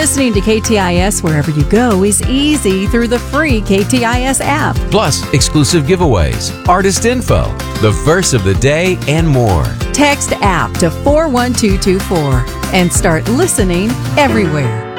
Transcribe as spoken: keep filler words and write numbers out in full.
Listening to K T I S wherever you go is easy through the free K T I S app. Plus, exclusive giveaways, artist info, the verse of the day, and more. Text app to four one two two four and start listening everywhere.